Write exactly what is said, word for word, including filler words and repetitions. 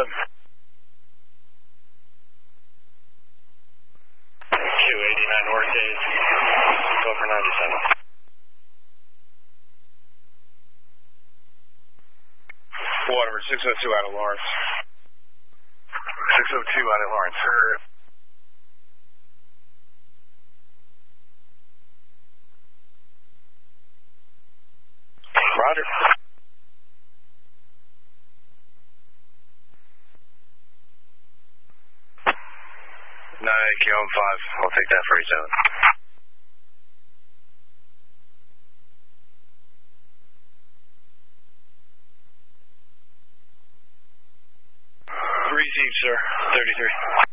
seven. two eighty-nine North days. Go for ninety-seven. Whatever, six oh two out of Lawrence. six oh two out of Lawrence. Roger. nine eight Q M five. I'll take that for eight seven. Receive, sir. thirty-three.